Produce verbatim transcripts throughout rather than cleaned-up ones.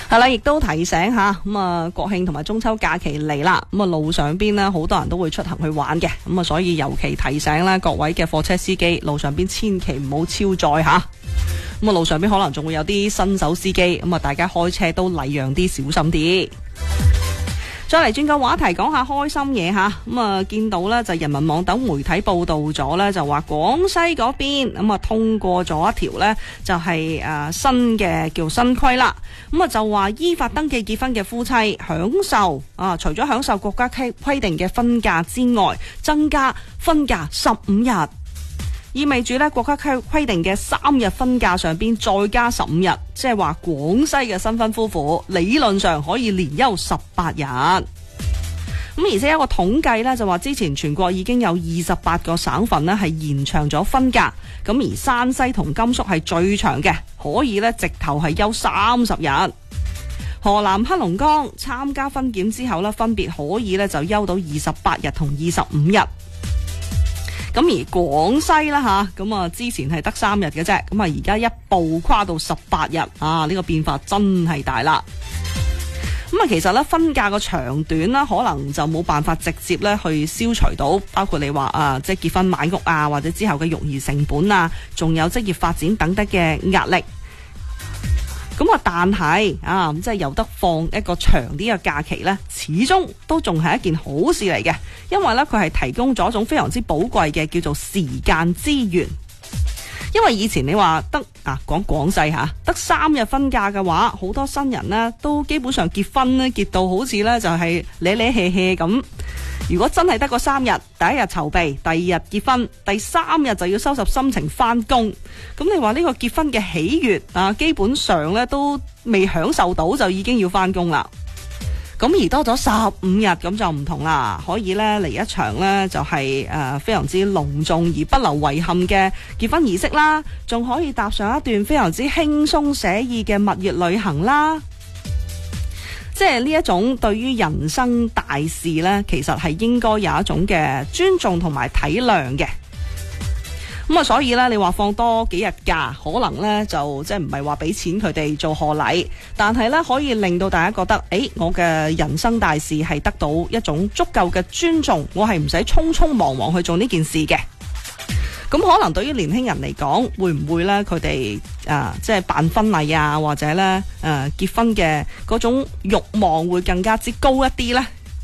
係啦，亦都提醒吓，咁啊國慶同埋中秋假期嚟啦，咁啊路上邊呢，好多人都會出行去玩嘅，咁啊所以尤其提醒咧各位嘅貨車司機，路上邊千祈唔好超載吓。咁啊路上邊可能仲會有啲新手司機，咁啊大家開車都禮讓啲，小心啲。再嚟轉個話題，講下開心嘢吓，咁啊見到呢，就人民網等媒體報道咗呢，就話廣西嗰邊咁啊通過咗一條呢，就係誒新嘅叫新規啦，咁啊就話依法登記結婚嘅夫妻享受啊除咗享受國家規規定嘅婚假之外，增加婚假十五日，意味住呢國家規規定嘅三日婚假上邊再加十五日，即係話廣西嘅新婚夫婦理論上可以連休十八日。咁而且有一個統計呢，就話之前全國已經有二十八個省份呢係延長咗婚假，咁而山西同甘肅係最長嘅，可以呢直頭係休三十日。河南黑龍江參加婚檢之後呢，分別可以呢就休到二十八日同二十五日。咁而廣西啦吓，咁啊之前係得三日嘅啫，咁啊而家一步跨到十八日啊！呢個變化真係大啦。咁啊，其實咧婚假個長短啦，可能就冇辦法直接咧去消除到，包括你話啊，即係結婚買屋啊，或者之後嘅育兒成本啊，仲有職業發展等等嘅壓力。咁啊，但係啊，即係有得放一個長啲嘅假期呢，始終都仲係一件好事嚟嘅，因為呢，佢係提供咗一種非常之寶貴嘅叫做時間資源。因為以前你話得啊講廣西吓得三日婚假嘅話，好多新人呢都基本上結婚呢結到好似呢就係咧咧氣氣咁。如果真係得個三日，第一日籌備，第二日結婚，第三日就要收拾心情返工。咁你話呢個結婚嘅喜悅啊，基本上呢都未享受到就已經要返工啦。咁而多咗十五日咁就唔同啦，可以呢嚟一場呢就係、是、誒、呃、非常之隆重而不留遺憾嘅結婚儀式啦，仲可以踏上一段非常之輕鬆寫意嘅蜜月旅行啦。即係呢一種對於人生大事呢，其實係應該有一種嘅尊重同埋體諒嘅。咁啊，所以咧，你話放多幾日假，可能咧就即係唔係話俾錢佢哋做賀禮，但係咧可以令到大家覺得，誒，我嘅人生大事係得到一種足夠嘅尊重，我係唔使匆匆忙忙去做呢件事嘅。咁可能對於年輕人嚟講，會唔會咧佢哋啊，即係辦婚禮啊，或者咧誒、呃、結婚嘅嗰種慾望會更加之高一啲呢？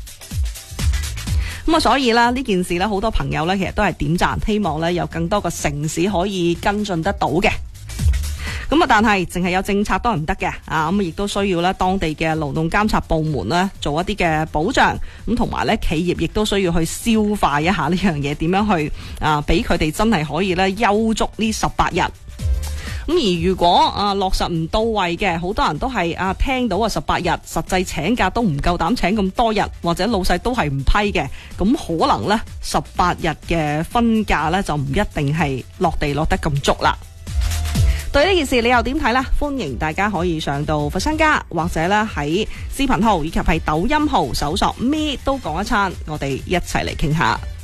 咁啊，所以啦，呢件事咧，好多朋友咧，其實都係點讚，希望咧有更多個城市可以跟進得到嘅。咁啊，但係淨係有政策都係唔得嘅啊！咁亦都需要咧當地嘅勞動監察部門咧做一啲嘅保障，咁同埋咧企業亦都需要去消化一下呢樣嘢，點樣去啊俾佢哋真係可以咧休足呢十八日。咁而如果啊落實唔到位嘅，好多人都係啊聽到啊十八日，實際請假都唔夠膽請咁多日，或者老細都係唔批嘅，咁可能呢十八日嘅婚假呢，就唔一定係落地落得咁足啦。對呢件事你又點睇呢？歡迎大家可以上到佛山家，或者咧喺視頻號以及係抖音號搜索咩都講一餐，我哋一齊嚟傾下。